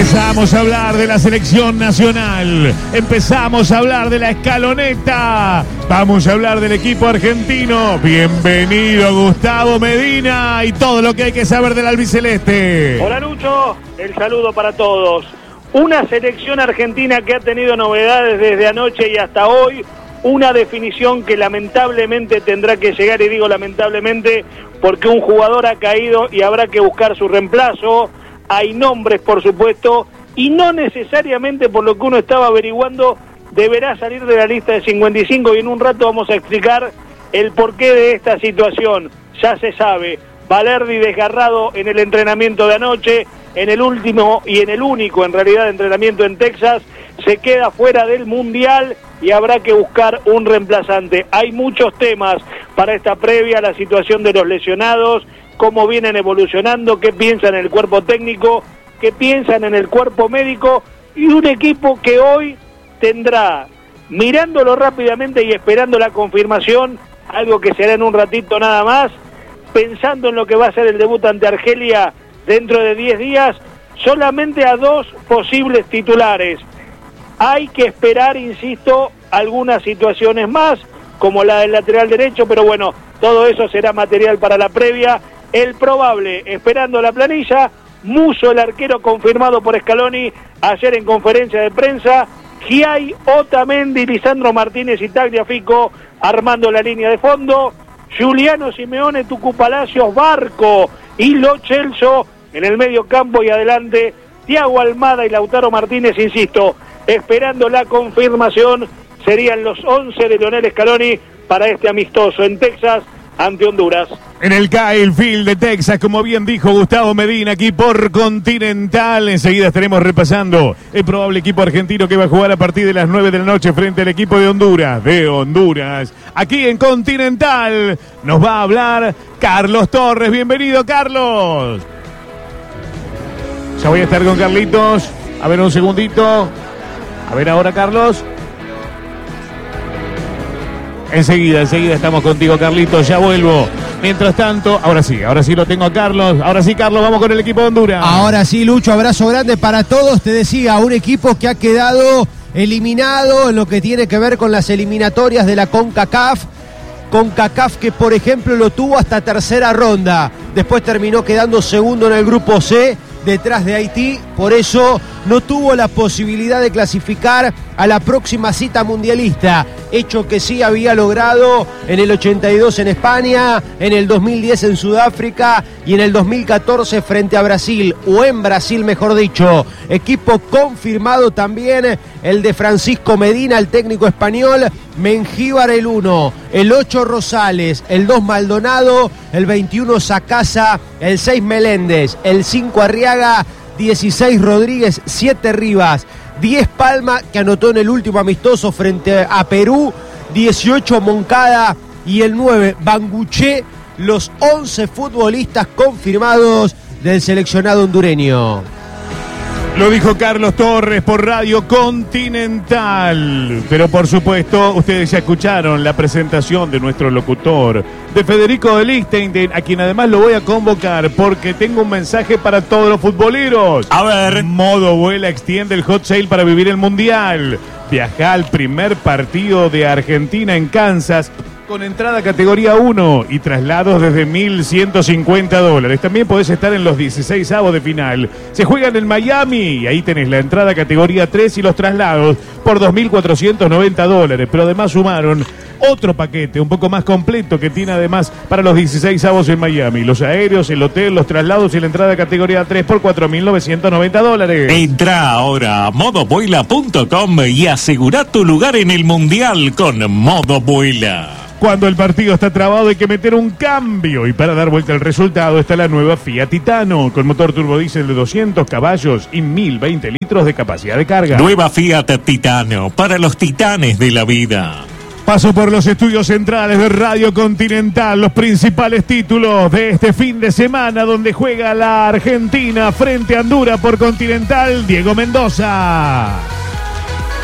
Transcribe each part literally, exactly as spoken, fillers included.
Empezamos a hablar de la selección nacional. Empezamos a hablar de la escaloneta. Vamos a hablar del equipo argentino. Bienvenido Gustavo Medina y todo lo que hay que saber del albiceleste. Hola Lucho, el saludo para todos. Una selección argentina que ha tenido novedades desde anoche y hasta hoy. Una definición que lamentablemente tendrá que llegar, y digo lamentablemente porque un jugador ha caído y habrá que buscar su reemplazo. Hay nombres, por supuesto, y no necesariamente por lo que uno estaba averiguando deberá salir de la lista de cincuenta y cinco, y en un rato vamos a explicar el porqué de esta situación. Ya se sabe, Valerdi desgarrado en el entrenamiento de anoche, en el último y en el único, en realidad, entrenamiento en Texas, se queda fuera del Mundial y habrá que buscar un reemplazante. Hay muchos temas para esta previa, la situación de los lesionados, cómo vienen evolucionando, qué piensan en el cuerpo técnico, qué piensan en el cuerpo médico, y un equipo que hoy tendrá, mirándolo rápidamente y esperando la confirmación, algo que será en un ratito nada más, pensando en lo que va a ser el debut ante Argelia dentro de diez días, solamente a dos posibles titulares. Hay que esperar, insisto, algunas situaciones más, como la del lateral derecho, pero bueno, todo eso será material para la previa. El probable, esperando la planilla, Musso, el arquero confirmado por Scaloni ayer en conferencia de prensa, Giai, Otamendi, Lisandro Martínez y Tagliafico armando la línea de fondo, Giuliano Simeone, Tucu Palacios, Barco y Lo Celso en el medio campo, y adelante Thiago Almada y Lautaro Martínez, insisto, esperando la confirmación, serían los once de Lionel Scaloni para este amistoso en Texas ante Honduras. En el Kyle Field de Texas, como bien dijo Gustavo Medina, aquí por Continental. Enseguida estaremos repasando el probable equipo argentino que va a jugar a partir de las nueve de la noche frente al equipo de Honduras. De Honduras, aquí en Continental, nos va a hablar Carlos Torres. Bienvenido, Carlos. Ya voy a estar con Carlitos. A ver, un segundito. A ver ahora, Carlos. Enseguida, enseguida estamos contigo, Carlitos, ya vuelvo. Mientras tanto, ahora sí, ahora sí lo tengo a Carlos. Ahora sí, Carlos, vamos con el equipo de Honduras. Ahora sí, Lucho, abrazo grande para todos. Te decía, un equipo que ha quedado eliminado en lo que tiene que ver con las eliminatorias de la CONCACAF. CONCACAF que, por ejemplo, lo tuvo hasta tercera ronda. Después terminó quedando segundo en el grupo C, detrás de Haití. Por eso no tuvo la posibilidad de clasificar a la próxima cita mundialista, hecho que sí había logrado en el ochenta y dos en España, en el dos mil diez en Sudáfrica y en el dos mil catorce frente a Brasil, o en Brasil mejor dicho. Equipo confirmado también el de Francisco Medina, el técnico español. Mengíbar el uno, el ocho Rosales, el dos Maldonado, el veintiuno Sacasa, el seis Meléndez, el cinco Arriaga, dieciséis Rodríguez, siete Rivas, diez Palma, que anotó en el último amistoso frente a Perú, dieciocho Moncada y el nueve Banguché, los once futbolistas confirmados del seleccionado hondureño. Lo dijo Carlos Torres por Radio Continental. Pero por supuesto, ustedes ya escucharon la presentación de nuestro locutor, de Federico de Lichtenstein, a quien además lo voy a convocar porque tengo un mensaje para todos los futboleros. A ver. Modo Vuela extiende el hot sale para vivir el Mundial. Viaja al primer partido de Argentina en Kansas con entrada categoría uno y traslados desde mil ciento cincuenta dólares. También podés estar en los dieciséis avos de final. Se juegan en Miami y ahí tenés la entrada categoría tres y los traslados por dos mil cuatrocientos noventa dólares. Pero además sumaron otro paquete un poco más completo que tiene además para los dieciséis avos en Miami. Los aéreos, el hotel, los traslados y la entrada categoría tres por cuatro mil novecientos noventa dólares. Entra ahora a modo vuela punto com y asegura tu lugar en el Mundial con Modo Vuela. Cuando el partido está trabado hay que meter un cambio, y para dar vuelta al resultado está la nueva Fiat Titano con motor turbodiesel de doscientos caballos y mil veinte litros de capacidad de carga. Nueva Fiat Titano para los titanes de la vida. Paso por los estudios centrales de Radio Continental, los principales títulos de este fin de semana donde juega la Argentina frente a Honduras por Continental. Diego Mendoza.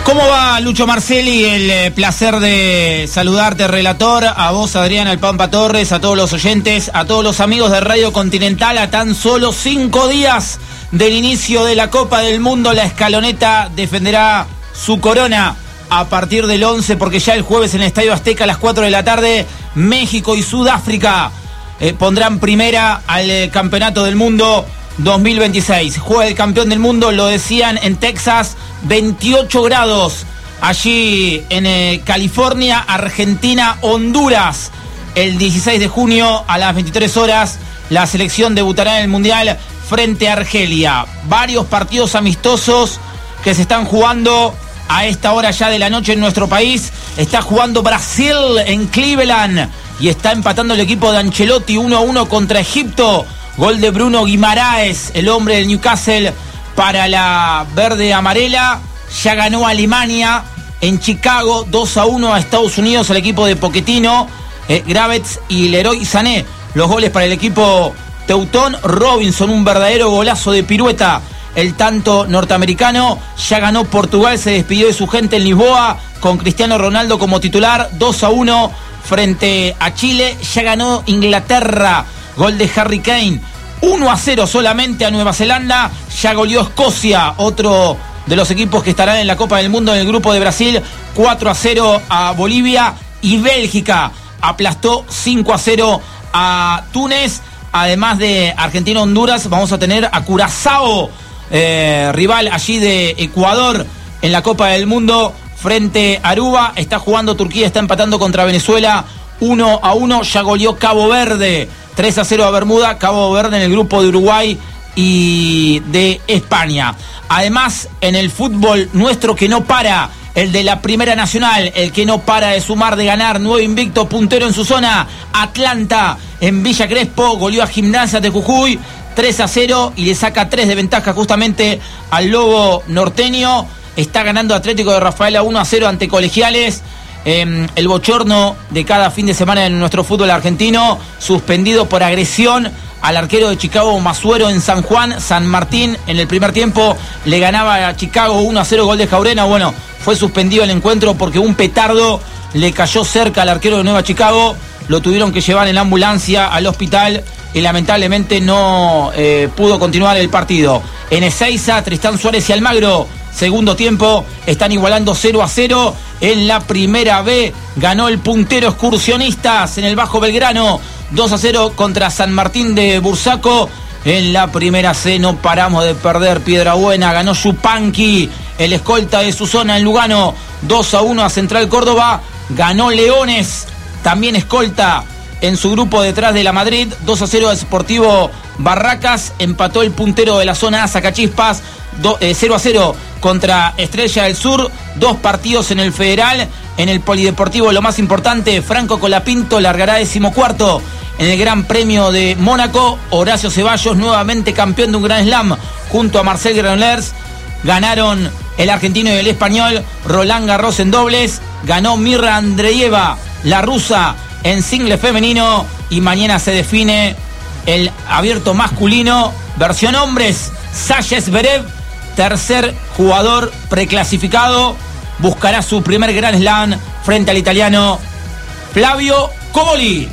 ¿Cómo va, Lucho Marcelli? El eh, placer de saludarte, relator, a vos, Adrián Alpampa Torres, a todos los oyentes, a todos los amigos de Radio Continental. A tan solo cinco días del inicio de la Copa del Mundo, la Escaloneta defenderá su corona a partir del once, porque ya el jueves en el Estadio Azteca a las cuatro de la tarde, México y Sudáfrica eh, pondrán primera al eh, Campeonato del Mundo dos mil veintiséis. Juega el campeón del mundo, lo decían, en Texas, veintiocho grados. Allí en eh, California, Argentina, Honduras. El dieciséis de junio a las veintitrés horas, la selección debutará en el Mundial frente a Argelia. Varios partidos amistosos que se están jugando a esta hora ya de la noche en nuestro país. Está jugando Brasil en Cleveland y está empatando el equipo de Ancelotti uno a uno contra Egipto. Gol de Bruno Guimaraes, el hombre del Newcastle, para la verde amarela. Ya ganó Alemania en Chicago dos a uno a Estados Unidos, el equipo de Pochettino, eh, Gravets y Leroy Sané. Los goles para el equipo teutón. Robinson, un verdadero golazo de pirueta, el tanto norteamericano. Ya ganó Portugal, se despidió de su gente en Lisboa con Cristiano Ronaldo como titular, dos a uno frente a Chile. Ya ganó Inglaterra, gol de Harry Kane, uno a cero solamente a Nueva Zelanda. Ya goleó Escocia, otro de los equipos que estarán en la Copa del Mundo en el grupo de Brasil, cuatro a cero a Bolivia. Y Bélgica aplastó cinco a cero a Túnez. Además de Argentina-Honduras, vamos a tener a Curazao, eh, rival allí de Ecuador en la Copa del Mundo, frente a Aruba. Está jugando Turquía, está empatando contra Venezuela uno a uno. Ya goleó Cabo Verde, tres a cero a Bermuda. Cabo Verde en el grupo de Uruguay y de España. Además, en el fútbol nuestro que no para, el de la Primera Nacional, el que no para de sumar, de ganar, nuevo invicto, puntero en su zona, Atlanta en Villa Crespo, goleó a Gimnasia de Jujuy tres a cero y le saca tres de ventaja justamente al Lobo norteño. Está ganando Atlético de Rafaela uno a cero ante Colegiales. Eh, el bochorno de cada fin de semana en nuestro fútbol argentino, suspendido por agresión al arquero de Chicago, Masuero, en San Juan. San Martín en el primer tiempo le ganaba a Chicago uno a cero, gol de Jaurena. Bueno, fue suspendido el encuentro porque un petardo le cayó cerca al arquero de Nueva Chicago. Lo tuvieron que llevar en la ambulancia al hospital y lamentablemente no eh, pudo continuar el partido. En Ezeiza, Tristán Suárez y Almagro, segundo tiempo, están igualando cero a cero. En la primera B ganó el puntero Excursionistas en el Bajo Belgrano, dos a cero contra San Martín de Bursaco. En la primera C no paramos de perder. Piedrabuena ganó Yupanqui, el escolta de su zona en Lugano, dos a uno a Central Córdoba. Ganó Leones, también escolta en su grupo detrás de la Madrid, dos a cero a Sportivo Barracas. Empató el puntero de la zona A, Sacachispas, cero a cero contra Estrella del Sur. Dos partidos en el Federal. En el Polideportivo, lo más importante, Franco Colapinto largará decimocuarto en el Gran Premio de Mónaco. Horacio Ceballos, nuevamente campeón de un Grand Slam, junto a Marcel Granollers. Ganaron el argentino y el español. Roland Garros en dobles. Ganó Mirra Andreeva, la rusa, en single femenino. Y mañana se define el abierto masculino, versión hombres. Sasha Zverev, tercer jugador preclasificado, buscará su primer Grand Slam frente al italiano Flavio Cobolli.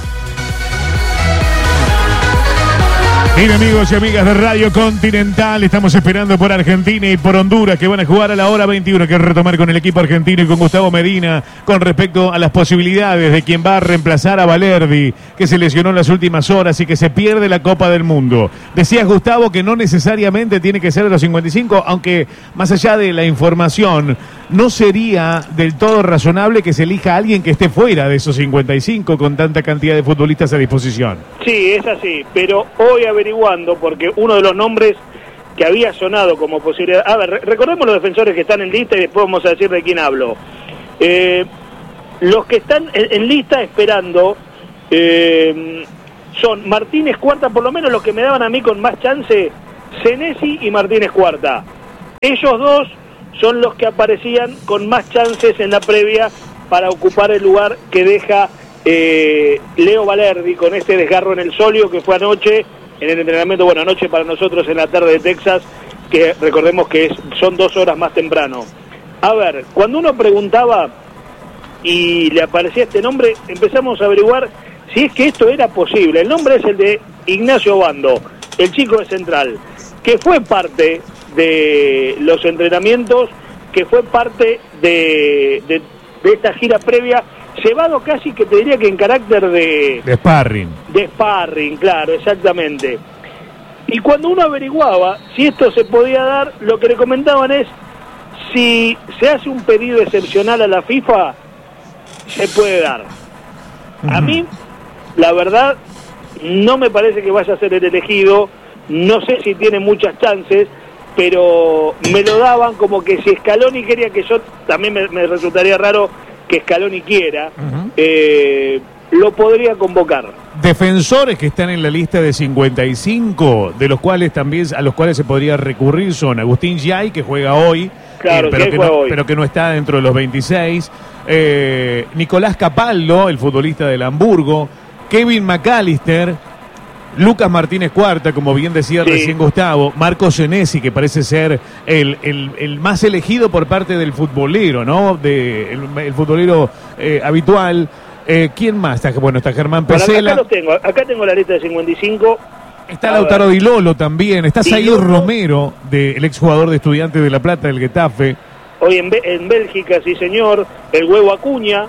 Bien, amigos y amigas de Radio Continental, estamos esperando por Argentina y por Honduras, que van a jugar a la hora veintiuno. Que retomar con el equipo argentino y con Gustavo Medina con respecto a las posibilidades de quien va a reemplazar a Valerdi, que se lesionó en las últimas horas y que se pierde la Copa del Mundo. Decías, Gustavo, que no necesariamente tiene que ser de los cincuenta y cinco, aunque más allá de la información, no sería del todo razonable que se elija a alguien que esté fuera de esos cincuenta y cinco con tanta cantidad de futbolistas a disposición. Sí, es así, pero hoy averiguando, porque uno de los nombres que había sonado como posibilidad... A ver, recordemos los defensores que están en lista y después vamos a decir de quién hablo. Eh, los que están en, en lista esperando eh, son Martínez Cuarta, por lo menos los que me daban a mí con más chance, Senesi y Martínez Cuarta. Ellos dos son los que aparecían con más chances en la previa para ocupar el lugar que deja eh, Leo Valerdi con este desgarro en el sóleo que fue anoche en el entrenamiento, bueno, anoche para nosotros en la tarde de Texas, que recordemos que es, son dos horas más temprano. A ver, cuando uno preguntaba y le aparecía este nombre, empezamos a averiguar si es que esto era posible. El nombre es el de Ignacio Obando, el chico de Central, que fue parte de los entrenamientos, que fue parte de, de, de esta gira previa, llevado casi que te diría que en carácter de... De sparring. De sparring, claro, exactamente. Y cuando uno averiguaba si esto se podía dar, lo que le comentaban es, si se hace un pedido excepcional a la FIFA, se puede dar. A mí, la verdad, no me parece que vaya a ser el elegido, no sé si tiene muchas chances, pero me lo daban como que si Scaloni quería que yo, también me, me resultaría raro que Scaloni quiera, uh-huh. eh, lo podría convocar. Defensores que están en la lista de cincuenta y cinco, de los cuales también a los cuales se podría recurrir son Agustín Giai, que juega hoy, claro, eh, pero, que que no, no, hoy. pero que no está dentro de los veintiséis, eh, Nicolás Capaldo, el futbolista del Hamburgo, Kevin McAllister, Lucas Martínez Cuarta, como bien decía sí. recién Gustavo, Marco Senesi, que parece ser el, el, el más elegido por parte del futbolero, ¿no? De, el, el futbolero eh, habitual. Eh, ¿Quién más? Está, bueno, está Germán Pesela. Bueno, acá, lo tengo. Acá tengo la lista de cincuenta y cinco. Está Lautaro Di Lolo también. Está Said Romero, de, el exjugador de Estudiantes de La Plata, del Getafe. Hoy en, en Bélgica, sí señor. El Huevo Acuña.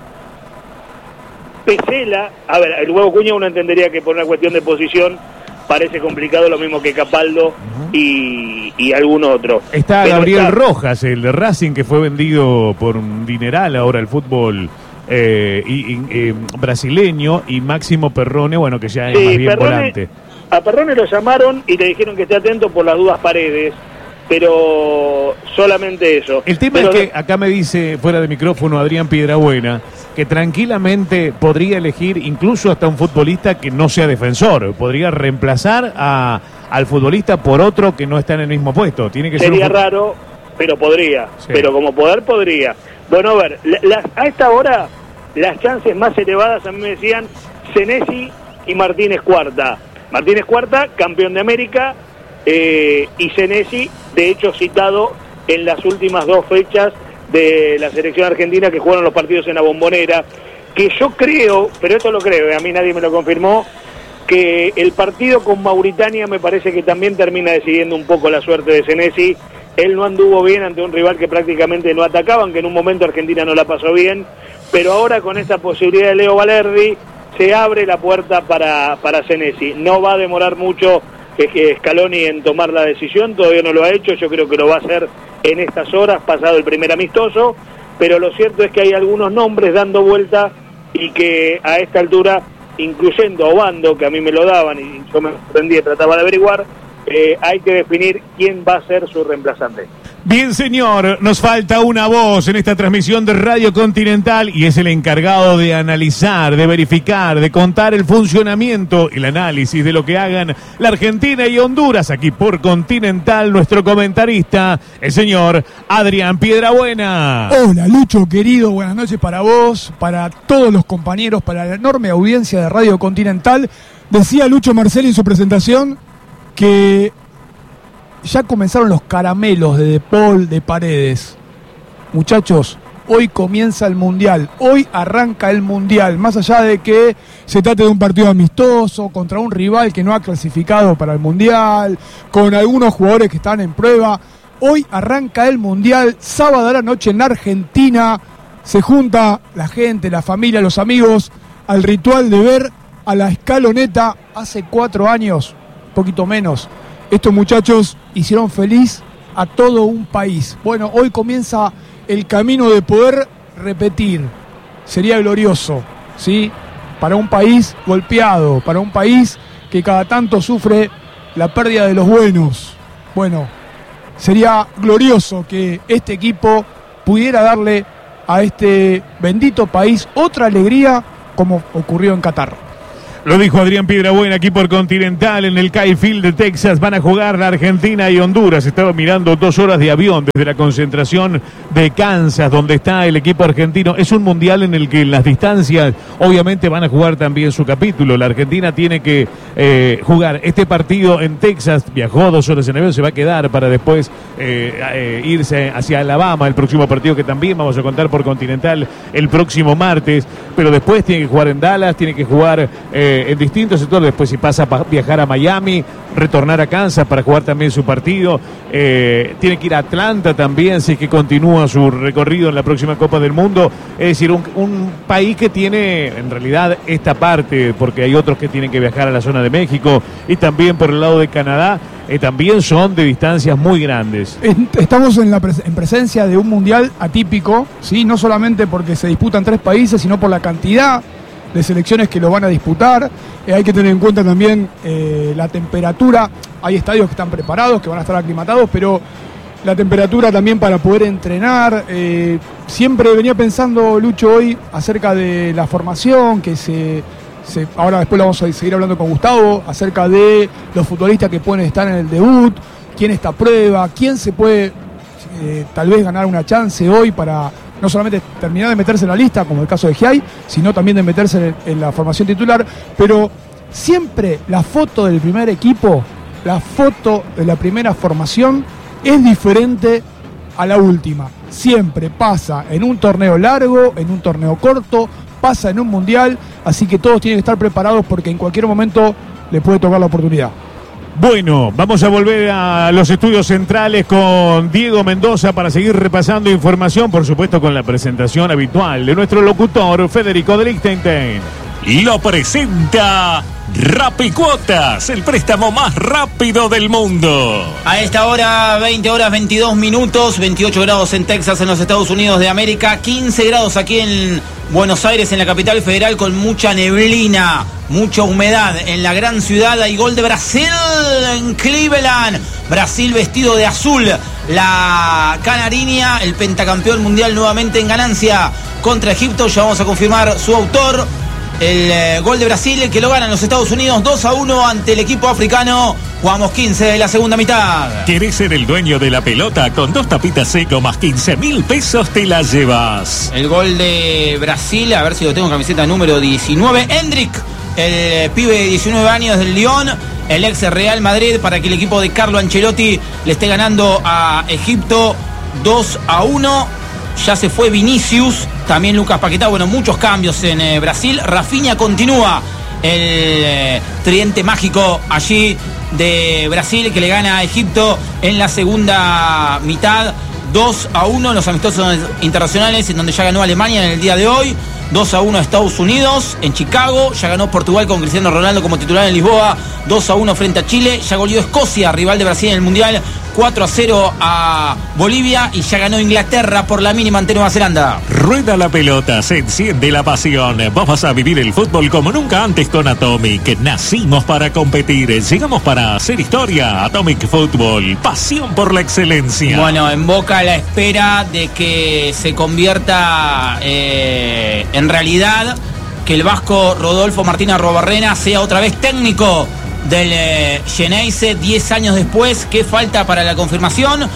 Pesela, a ver, el Huevo Acuña uno entendería que por una cuestión de posición parece complicado, lo mismo que Capaldo uh-huh. y, y algún otro. Está Pero Gabriel está... Rojas, el de Racing, que fue vendido por un dineral ahora al fútbol eh, y, y, eh, brasileño, y Máximo Perrone, bueno, que ya es sí, más bien Perrone, volante. A Perrone lo llamaron y le dijeron que esté atento por las dudas Paredes, pero solamente eso. El tema pero... es que acá me dice fuera de micrófono Adrián Piedrabuena que tranquilamente podría elegir incluso hasta un futbolista que no sea defensor, podría reemplazar a, al futbolista por otro que no está en el mismo puesto. Tiene que Sería ser un... raro, pero podría, sí. pero como poder podría. Bueno, a ver, la, a esta hora las chances más elevadas a mí me decían Senesi y Martínez Cuarta. Martínez Cuarta, campeón de América, eh, y Senesi, de hecho citado en las últimas dos fechas de la selección argentina que jugaron los partidos en la Bombonera, que yo creo, pero esto lo creo, a mí nadie me lo confirmó, que el partido con Mauritania me parece que también termina decidiendo un poco la suerte de Senesi. Él no anduvo bien ante un rival que prácticamente no atacaban, que en un momento Argentina no la pasó bien, pero ahora con esta posibilidad de Leo Valerdi se abre la puerta para, para Senesi. No va a demorar mucho que Scaloni en tomar la decisión, todavía no lo ha hecho, yo creo que lo va a hacer en estas horas, pasado el primer amistoso, pero lo cierto es que hay algunos nombres dando vuelta y que a esta altura, incluyendo a Obando, que a mí me lo daban y yo me sorprendí y trataba de averiguar, eh, hay que definir quién va a ser su reemplazante. Bien, señor, nos falta una voz en esta transmisión de Radio Continental y es el encargado de analizar, de verificar, de contar el funcionamiento y el análisis de lo que hagan la Argentina y Honduras aquí por Continental, nuestro comentarista, el señor Adrián Piedrabuena. Hola, Lucho, querido, buenas noches para vos, para todos los compañeros, para la enorme audiencia de Radio Continental. Decía Lucho Marcelli en su presentación que ya comenzaron los caramelos de De Paul, de Paredes. Muchachos, hoy comienza el Mundial, hoy arranca el Mundial, más allá de que se trate de un partido amistoso contra un rival que no ha clasificado para el Mundial, con algunos jugadores que están en prueba. Hoy arranca el Mundial, sábado a la noche en Argentina, se junta la gente, la familia, los amigos, al ritual de ver a la escaloneta. Hace cuatro años, poquito menos, estos muchachos hicieron feliz a todo un país. Bueno, hoy comienza el camino de poder repetir. Sería glorioso, ¿sí? Para un país golpeado, para un país que cada tanto sufre la pérdida de los buenos. Bueno, sería glorioso que este equipo pudiera darle a este bendito país otra alegría como ocurrió en Qatar. Lo dijo Adrián Piedrabuena aquí por Continental en el Kyle Field de Texas. Van a jugar la Argentina y Honduras. Estaba mirando dos horas de avión desde la concentración de Kansas, donde está el equipo argentino. Es un mundial en el que en las distancias obviamente van a jugar también su capítulo. La Argentina tiene que eh, jugar este partido en Texas. Viajó dos horas en avión, se va a quedar para después eh, eh, irse hacia Alabama, el próximo partido que también vamos a contar por Continental el próximo martes. Pero después tiene que jugar en Dallas, tiene que jugar... Eh, en distintos sectores, después si pasa a viajar a Miami, retornar a Kansas para jugar también su partido, eh, tiene que ir a Atlanta también si es que continúa su recorrido en la próxima Copa del Mundo. Es decir, un, un país que tiene en realidad esta parte, porque hay otros que tienen que viajar a la zona de México y también por el lado de Canadá, eh, también son de distancias muy grandes. Estamos en, la pres- en presencia de un mundial atípico, ¿sí? No solamente porque se disputan tres países, sino por la cantidad de selecciones que lo van a disputar. Eh, hay que tener en cuenta también eh, la temperatura. Hay estadios que están preparados, que van a estar aclimatados, pero la temperatura también para poder entrenar. Eh, siempre venía pensando, Lucho, hoy acerca de la formación, que se, se... Ahora después lo vamos a seguir hablando con Gustavo, acerca de los futbolistas que pueden estar en el debut, quién está a prueba, quién se puede eh, tal vez ganar una chance hoy para... no solamente terminar de meterse en la lista, como el caso de Giai, sino también de meterse en, en la formación titular. Pero siempre la foto del primer equipo, la foto de la primera formación, es diferente a la última. Siempre pasa en un torneo largo, en un torneo corto, pasa en un mundial, así que todos tienen que estar preparados porque en cualquier momento les puede tocar la oportunidad. Bueno, vamos a volver a los estudios centrales con Diego Mendoza para seguir repasando información, por supuesto con la presentación habitual de nuestro locutor Federico de Lichtenstein. Lo presenta Rapicuotas, el préstamo más rápido del mundo. A esta hora, veinte horas veintidós minutos, veintiocho grados en Texas, en los Estados Unidos de América, quince grados aquí en Buenos Aires, en la capital federal, con mucha neblina, mucha humedad. En la gran ciudad hay gol de Brasil en Cleveland. Brasil vestido de azul. La canariña, el pentacampeón mundial, nuevamente en ganancia contra Egipto. Ya vamos a confirmar su autor. El eh, gol de Brasil, el que lo ganan los Estados Unidos dos a uno ante el equipo africano. Jugamos quince de la segunda mitad. ¿Querés ser el dueño de la pelota? Con dos tapitas seco más quince mil pesos te la llevas. El gol de Brasil, a ver si lo tengo en camiseta número diecinueve. Hendrik, el eh, pibe de diecinueve años del Lyon, el ex Real Madrid, para que el equipo de Carlo Ancelotti le esté ganando a Egipto dos a uno. Ya se fue Vinicius, también Lucas Paquetá. Bueno, muchos cambios en eh, Brasil. Rafinha continúa el eh, tridente mágico allí de Brasil, que le gana a Egipto en la segunda mitad. dos a uno en los amistosos internacionales, en donde ya ganó Alemania en el día de hoy. dos a uno a Estados Unidos, en Chicago. Ya ganó Portugal con Cristiano Ronaldo como titular en Lisboa. dos a uno frente a Chile. Ya goleó Escocia, rival de Brasil en el Mundial. cuatro a cero a Bolivia. Y ya ganó Inglaterra por la mínima ante Nueva Zelanda. Rueda la pelota, se enciende la pasión. Vos vas a vivir el fútbol como nunca antes con Atomic. Nacimos para competir, llegamos para hacer historia. Atomic Fútbol, pasión por la excelencia. Bueno, en Boca la espera de que se convierta eh, en realidad, que el vasco Rodolfo Martín Arrobarrena sea otra vez técnico del eh, Xeneize diez años después. ¿Qué falta para la confirmación?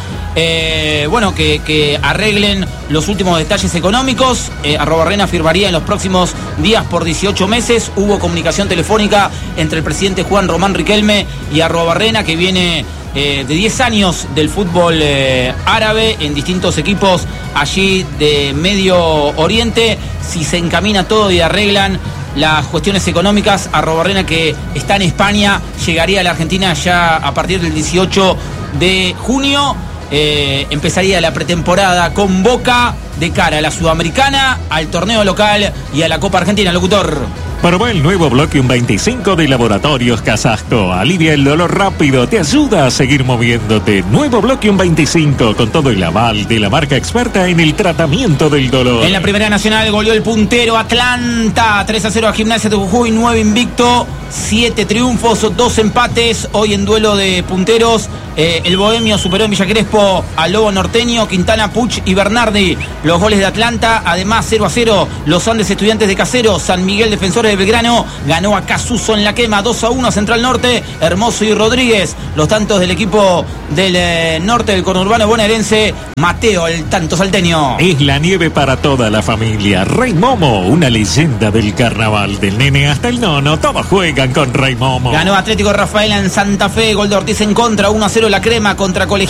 Eh, bueno, que, que arreglen los últimos detalles económicos. eh, Arrobarrena firmaría en los próximos días por dieciocho meses. Hubo comunicación telefónica entre el presidente Juan Román Riquelme y Arrobarrena, que viene eh, de diez años del fútbol eh, árabe en distintos equipos allí de Medio Oriente. Si se encamina todo y arreglan las cuestiones económicas, Arrobarrena, que está en España, llegaría a la Argentina ya a partir del dieciocho de junio. Eh, empezaría la pretemporada con Boca de cara a la Sudamericana, al torneo local y a la Copa Argentina. Locutor. Probá el nuevo Bloquium veinticinco de Laboratorios Casasco. Alivia el dolor rápido, te ayuda a seguir moviéndote. Nuevo Bloquium veinticinco, con todo el aval de la marca experta en el tratamiento del dolor. En la Primera Nacional goleó el puntero Atlanta, tres a cero a Gimnasia de Jujuy, nueve invicto, siete triunfos, dos empates. Hoy en duelo de punteros, eh, el Bohemio superó en Villa Crespo al Lobo Norteño, Quintana, Puch y Bernardi. Los goles de Atlanta, además cero a cero, los Andes Estudiantes de Caseros, San Miguel Defensores de Belgrano ganó a Casuso en La Quema, dos a uno a Central Norte, Hermoso y Rodríguez. Los tantos del equipo del eh, norte del conurbano bonaerense, Mateo, el tanto salteño. Es la nieve para toda la familia. Rey Momo, una leyenda del carnaval. Del nene hasta el nono, todos juegan con Rey Momo. Ganó Atlético Rafaela en Santa Fe, gol de Ortiz en contra, uno a cero La Crema contra Colegial.